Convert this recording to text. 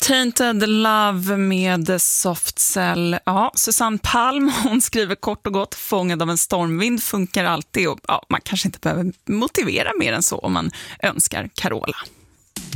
Tainted Love med Soft Cell. Ja, Susanne Palm, hon skriver kort och gott: fångad av en stormvind funkar alltid. Och ja, man kanske inte behöver motivera mer än så om man önskar Carola.